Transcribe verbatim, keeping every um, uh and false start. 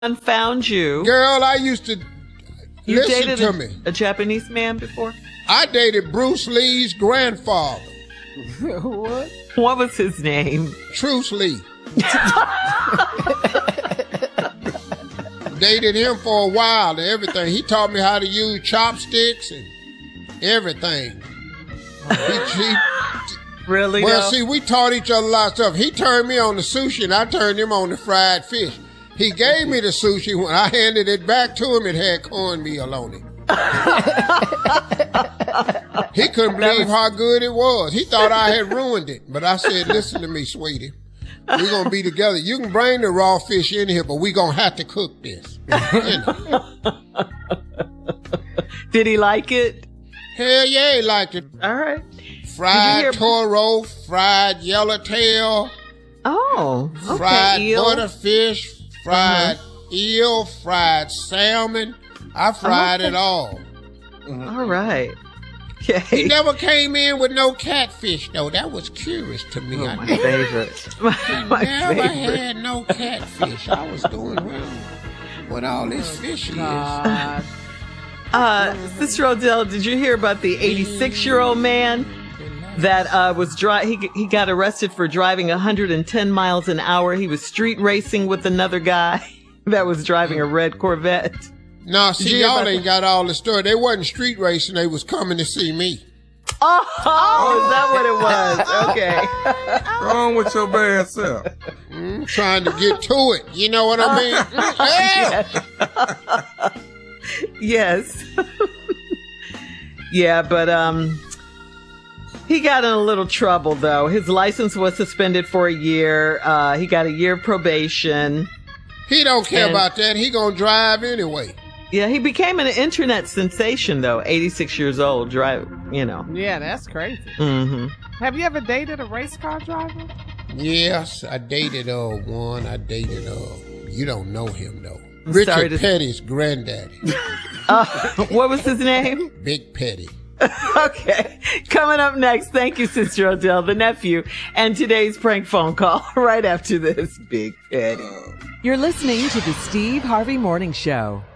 found you. Girl, I used to You listen dated to a, me. a Japanese man before? I dated Bruce Lee's grandfather, What? What was his name? Truce Lee. Dated him for a while and everything. He taught me how to use chopsticks and everything. He, he, Really? well, though? see, we taught each other a lot of stuff. He turned me on the sushi and I turned him on the fried fish. He gave me the sushi. When I handed it back to him, it had cornmeal on it. He couldn't believe how good it was. He thought I had ruined it. But I said, listen to me, sweetie. We're going to be together. You can bring the raw fish in here, but we're going to have to cook this. You know. Did he like it? Hell yeah, he liked it. All right. Fried hear- toro, fried yellowtail, Oh, okay. fried eel. butterfish, fried eel, fried salmon. I fried Okay. it all. All right. He Okay. never came in with no catfish, though. That was curious to me. Oh, I my never, favorite. My, my never favorite. had no catfish. I was doing well with all this fish is. God. Uh, Sister Odell, did you hear about the eighty-six-year-old man that uh, was dri- he he got arrested for driving one hundred ten miles an hour? He was street racing with another guy that was driving a red Corvette. No, you see, hear y'all about ain't got all the story. They wasn't street racing. They was coming to see me. Oh, oh, is that what it was? Okay. What's wrong with your bad self? Mm, trying to get to it. You know what I mean? Yeah. Yes. Yeah, but um he got in a little trouble though. His license was suspended for a year. Uh he got a year probation. He don't care And- about that. He gonna drive anyway. Yeah, he became an internet sensation though. eighty-six years old, drive, you know. Yeah, that's crazy. Mhm. Have you ever dated a race car driver? Yes, I dated uh one. I dated uh you don't know him though. I'm Richard sorry to- Petty's granddaddy. Uh, what was his name? Big Petty. Okay. Coming up next, thank you, Sister Odell, the nephew, and today's prank phone call right after this. Big Petty. You're listening to the Steve Harvey Morning Show.